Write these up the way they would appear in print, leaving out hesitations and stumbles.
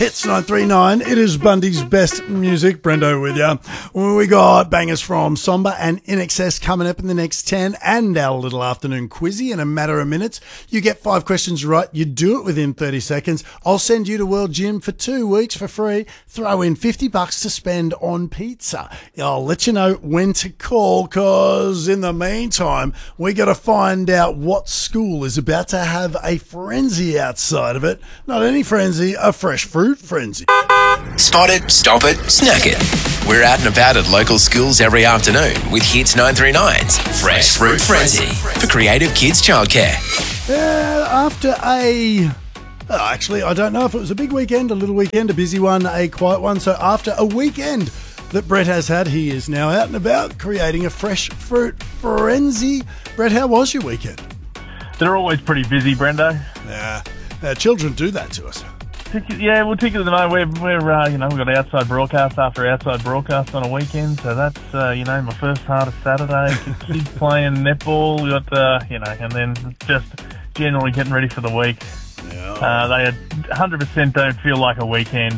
Hits 939. It is Bundy's best music. Brendo with you. We got bangers from Somber and INXS coming up in the next 10, and our little afternoon quizzy in a matter of minutes. You get 5 questions right. You do it within 30 seconds. I'll send you to World Gym for 2 weeks for free. Throw in $50 to spend on pizza. I'll let you know when to call, because in the meantime, we got to find out what school is about to have a frenzy outside of it. Not any frenzy, a fresh fruit frenzy. Spot it, stop it, snack it. We're out and about at local schools every afternoon with Hits 939's Fresh Fruit Frenzy for creative kids childcare. After actually, I don't know if it was a big weekend, a little weekend, a busy one, a quiet one. So after a weekend that Brett has had, he is now out and about creating a fresh fruit frenzy. Brett, how was your weekend? They're always pretty busy, Brendo. Yeah, children do that to us. Yeah, we'll take it at the moment. We've got outside broadcast after outside broadcast on a weekend, so that's, my first hard of Saturday. Kids playing netball, we got, and then just generally getting ready for the week. Yeah. They 100% don't feel like a weekend,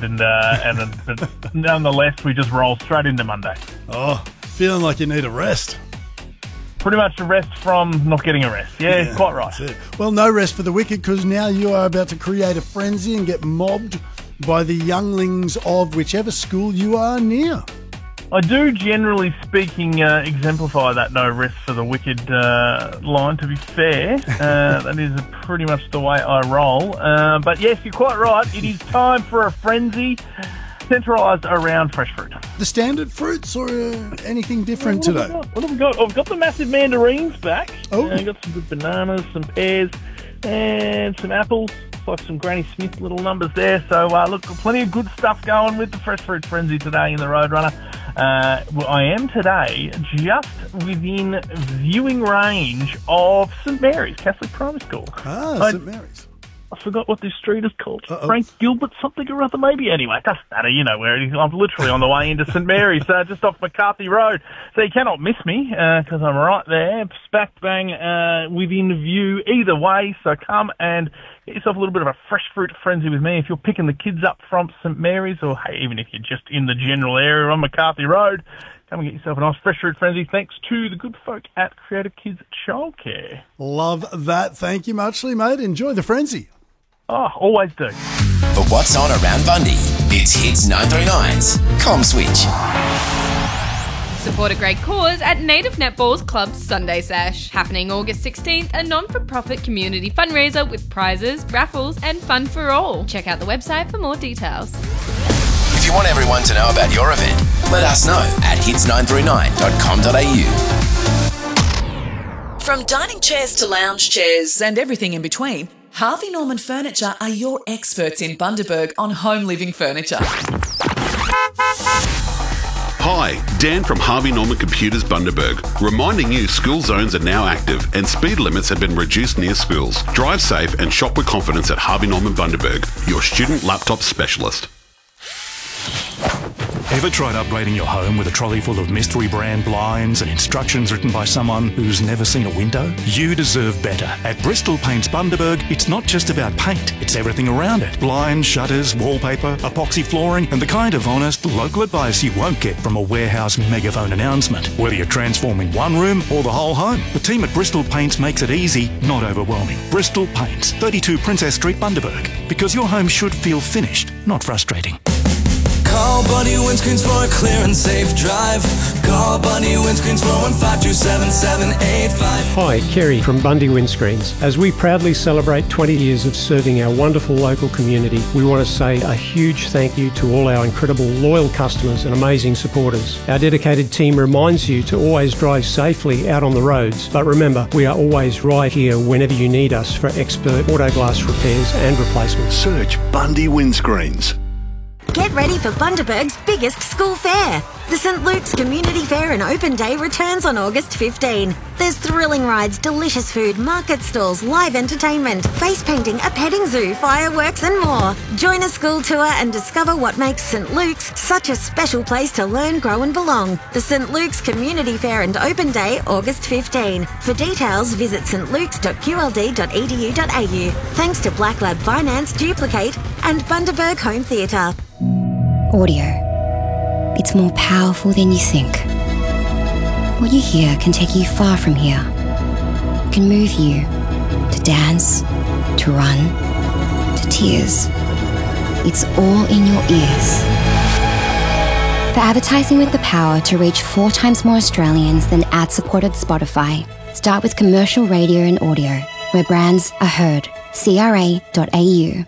but nonetheless, we just roll straight into Monday. Oh, feeling like you need a rest. Pretty much a rest from not getting a rest. Yeah, quite right. Well, no rest for the wicked, because now you are about to create a frenzy and get mobbed by the younglings of whichever school you are near. I do, generally speaking, exemplify that no rest for the wicked line, to be fair. That is pretty much the way I roll. But yes, you're quite right. It is time for a frenzy centralised around fresh fruit. The standard fruits or anything different today? What have we got? I've got the massive mandarins back. Oh. I've got some good bananas, some pears, and some apples. It's like some Granny Smith little numbers there. So, look, plenty of good stuff going with the fresh fruit frenzy today in the Roadrunner. I am today just within viewing range of St Mary's Catholic Primary School. St Mary's. I forgot what this street is called. Frank Gilbert something or other, maybe. Anyway, it doesn't matter. You know where it is. I'm literally on the way into St Mary's, just off McCarthy Road. So you cannot miss me, because I'm right there, smack bang within view either way. So come and get yourself a little bit of a fresh fruit frenzy with me. If you're picking the kids up from St Mary's, or hey, even if you're just in the general area on McCarthy Road, come and get yourself a nice fresh fruit frenzy, thanks to the good folk at Creative Kids Childcare. Love that. Thank you muchly, mate. Enjoy the frenzy. Oh, always do. For what's on around Bundy, it's Hits 939's Com Switch. Support a great cause at Native Netball's Club Sunday Sash. Happening August 16th, a non-for-profit community fundraiser with prizes, raffles and fun for all. Check out the website for more details. If you want everyone to know about your event, let us know at hits939.com.au. From dining chairs to lounge chairs and everything in between, Harvey Norman Furniture are your experts in Bundaberg on home living furniture. Hi, Dan from Harvey Norman Computers Bundaberg, reminding you school zones are now active and speed limits have been reduced near schools. Drive safe and shop with confidence at Harvey Norman Bundaberg, your student laptop specialist. Ever tried upgrading your home with a trolley full of mystery brand blinds and instructions written by someone who's never seen a window? You deserve better. At Bristol Paints Bundaberg, it's not just about paint, it's everything around it. Blinds, shutters, wallpaper, epoxy flooring, and the kind of honest, local advice you won't get from a warehouse megaphone announcement. Whether you're transforming one room or the whole home, the team at Bristol Paints makes it easy, not overwhelming. Bristol Paints, 32 Princess Street, Bundaberg. Because your home should feel finished, not frustrating. Call Bundy Windscreens for a clear and safe drive. Call Bundy Windscreens 415-277-785. Hi, Kerry from Bundy Windscreens. As we proudly celebrate 20 years of serving our wonderful local community, we want to say a huge thank you to all our incredible loyal customers and amazing supporters. Our dedicated team reminds you to always drive safely out on the roads, but remember, we are always right here whenever you need us for expert auto glass repairs and replacements. Search Bundy Windscreens. Get ready for Bundaberg's biggest school fair. The St Luke's Community Fair and Open Day returns on August 15. There's thrilling rides, delicious food, market stalls, live entertainment, face painting, a petting zoo, fireworks and more. Join a school tour and discover what makes St Luke's such a special place to learn, grow and belong. The St Luke's Community Fair and Open Day, August 15. For details, visit stlukes.qld.edu.au. Thanks to Black Lab Finance, Duplicate and Bundaberg Home Theatre. Audio. It's more powerful than you think. What you hear can take you far from here. It can move you to dance, to run, to tears. It's all in your ears. For advertising with the power to reach 4 times more Australians than ad-supported Spotify, start with commercial radio and audio, where brands are heard. CRA.au.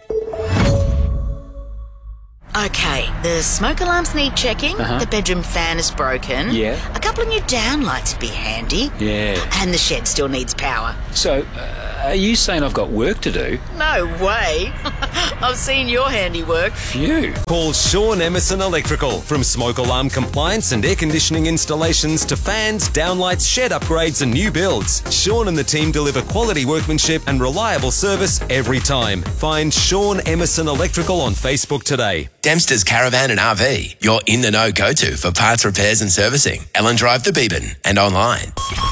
Okay, the smoke alarms need checking, the bedroom fan is broken, a couple of new downlights would be handy, and the shed still needs power. So, are you saying I've got work to do? No way! I've seen your handiwork. Phew. Call Sean Emerson Electrical. From smoke alarm compliance and air conditioning installations to fans, downlights, shed upgrades and new builds, Sean and the team deliver quality workmanship and reliable service every time. Find Sean Emerson Electrical on Facebook today. Dempster's Caravan and RV, your in-the-know go-to for parts repairs and servicing. Ellen Drive the Beebyn and online.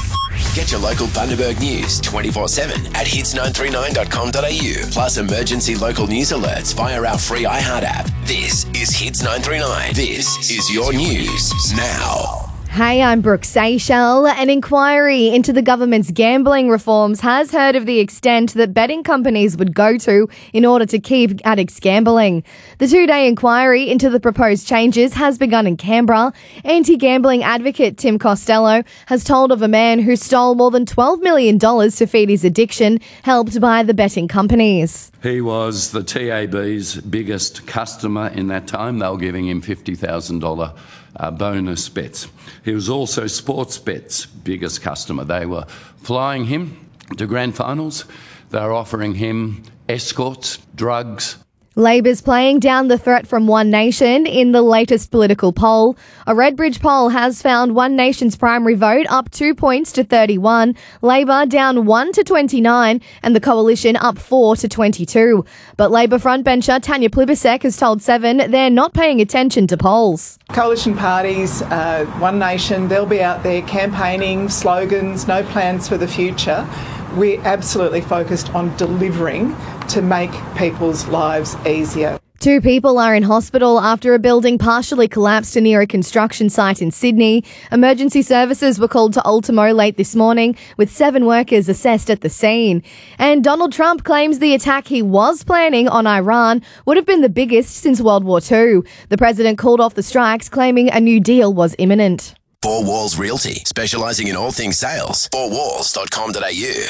Get your local Bundaberg news 24/7 at hits939.com.au. Plus emergency local news alerts via our free iHeart app. This is Hits 939. This is your news now. Hey, I'm Brooke Seychelles. An inquiry into the government's gambling reforms has heard of the extent that betting companies would go to in order to keep addicts gambling. The 2-day inquiry into the proposed changes has begun in Canberra. Anti-gambling advocate Tim Costello has told of a man who stole more than $12 million to feed his addiction, helped by the betting companies. He was the TAB's biggest customer in that time. They were giving him $50,000 bonus bets. He was also Sportsbet's biggest customer. They were flying him to grand finals. They were offering him escorts, drugs. Labor's playing down the threat from One Nation in the latest political poll. A Redbridge poll has found One Nation's primary vote up 2 points to 31, Labor down 1 to 29, and the Coalition up 4 to 22. But Labor frontbencher Tanya Plibersek has told Seven they're not paying attention to polls. Coalition parties, One Nation, they'll be out there campaigning, slogans, no plans for the future. We're absolutely focused on delivering to make people's lives easier. 2 people are in hospital after a building partially collapsed near a construction site in Sydney. Emergency services were called to Ultimo late this morning, with 7 workers assessed at the scene. And Donald Trump claims the attack he was planning on Iran would have been the biggest since World War II. The president called off the strikes, claiming a new deal was imminent. 4 Walls Realty, specialising in all things sales. 4walls.com.au.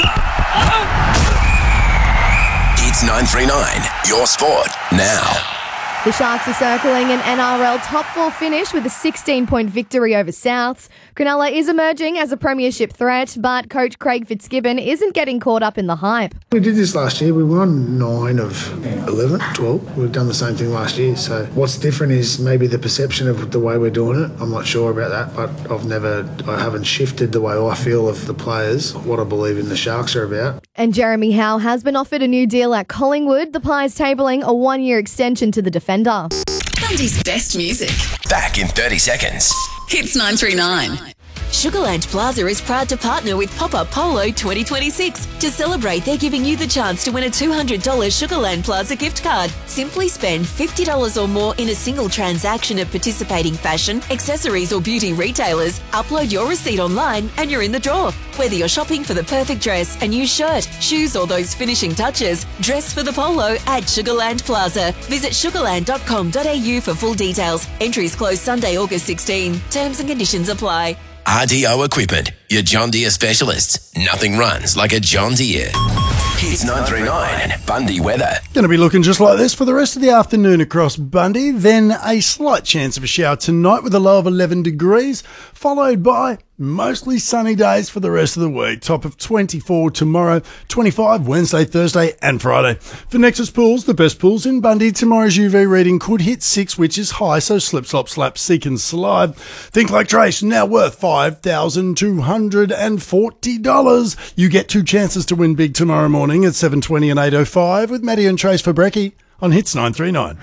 Hits 939, your sport now. The Sharks are circling an NRL top 4 finish with a 16-point victory over Souths. Cronulla is emerging as a premiership threat, but coach Craig Fitzgibbon isn't getting caught up in the hype. We did this last year. We won 9 of 11, 12. We've done the same thing last year. So what's different is maybe the perception of the way we're doing it. I'm not sure about that, but I haven't shifted the way I feel of the players, what I believe in the Sharks are about. And Jeremy Howe has been offered a new deal at Collingwood. The Pies tabling a 1-year extension to the defender. Bundy's best music. Back in 30 seconds. Hits 939. Sugarland Plaza is proud to partner with Pop-Up Polo 2026. To celebrate, they're giving you the chance to win a $200 Sugarland Plaza gift card. Simply spend $50 or more in a single transaction at participating fashion, accessories or beauty retailers. Upload your receipt online and you're in the draw. Whether you're shopping for the perfect dress, a new shirt, shoes or those finishing touches, dress for the polo at Sugarland Plaza. Visit sugarland.com.au for full details. Entries close Sunday, August 16. Terms and conditions apply. RDO Equipment, your John Deere specialists. Nothing runs like a John Deere. Hits 939, Bundy weather. Going to be looking just like this for the rest of the afternoon across Bundy. Then a slight chance of a shower tonight with a low of 11 degrees, followed by Mostly sunny days for the rest of the week. Top of 24 tomorrow, 25 Wednesday, Thursday and Friday. For Nexus Pools, the best pools in Bundy, tomorrow's UV reading could hit 6, which is high, so slip, slop, slap, seek and slide. Think Like Trace, now worth $5,240. You get 2 chances to win big tomorrow morning at 7:20 and 8:05 with Maddie and Trace for Brekkie on Hits 939.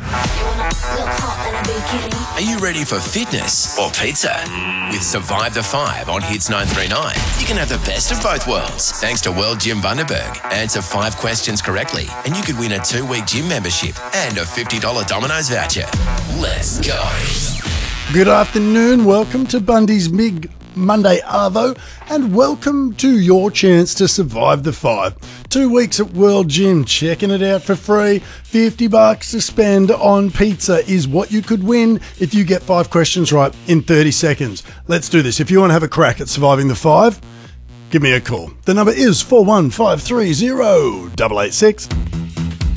Are you ready for fitness or pizza? With Survive the 5 on Hits 939, you can have the best of both worlds. Thanks to World Gym Bundaberg. Answer 5 questions correctly and you could win a 2-week gym membership and a $50 Domino's voucher. Let's go. Good afternoon. Welcome to Bundy's Big Monday Arvo and welcome to your chance to survive the 5. 2 weeks at World Gym, checking it out for free. $50 to spend on pizza is what you could win if you get 5 questions right in 30 seconds. Let's do this. If you want to have a crack at surviving the 5, give me a call. The number is 41530 886.